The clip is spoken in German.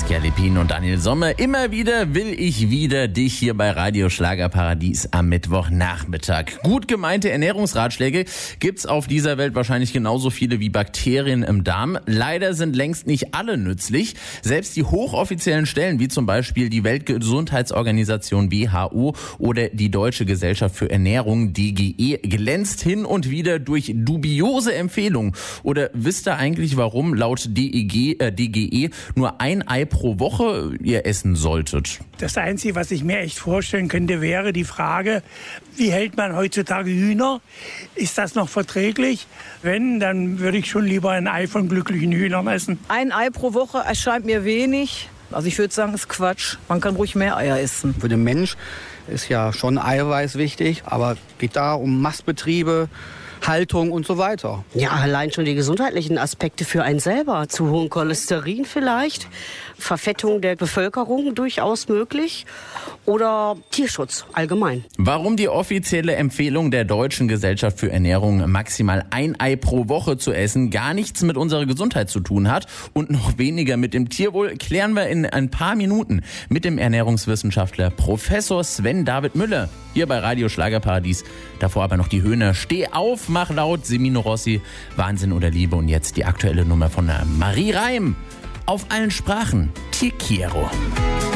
Saskia Lepin und Daniel Sommer. Immer wieder will ich wieder dich hier bei Radio Schlagerparadies am Mittwochnachmittag. Gut gemeinte Ernährungsratschläge gibt's auf dieser Welt wahrscheinlich genauso viele wie Bakterien im Darm. Leider sind längst nicht alle nützlich. Selbst die hochoffiziellen Stellen, wie zum Beispiel die Weltgesundheitsorganisation WHO oder die Deutsche Gesellschaft für Ernährung, DGE, glänzt hin und wieder durch dubiose Empfehlungen. Oder wisst ihr eigentlich, warum laut DGE nur ein Ei pro Woche ihr essen solltet? Das Einzige, was ich mir echt vorstellen könnte, wäre die Frage, wie hält man heutzutage Hühner? Ist das noch verträglich? Wenn, dann würde ich schon lieber ein Ei von glücklichen Hühnern essen. Ein Ei pro Woche erscheint mir wenig. Also ich würde sagen, ist Quatsch. Man kann ruhig mehr Eier essen. Für den Mensch ist ja schon Eiweiß wichtig, aber geht da um Mastbetriebe, Haltung und so weiter. Ja, allein schon die gesundheitlichen Aspekte für einen selber. Zu hohen Cholesterin vielleicht, Verfettung der Bevölkerung durchaus möglich oder Tierschutz allgemein. Warum die offizielle Empfehlung der Deutschen Gesellschaft für Ernährung, maximal ein Ei pro Woche zu essen, gar nichts mit unserer Gesundheit zu tun hat und noch weniger mit dem Tierwohl, klären wir in ein paar Minuten mit dem Ernährungswissenschaftler Professor Sven David Müller hier bei Radio Schlagerparadies. Davor aber noch die Höhner. Steh auf, mach laut, Semino Rossi, Wahnsinn oder Liebe. Und jetzt die aktuelle Nummer von Marie Reim. Auf allen Sprachen, Te quiero.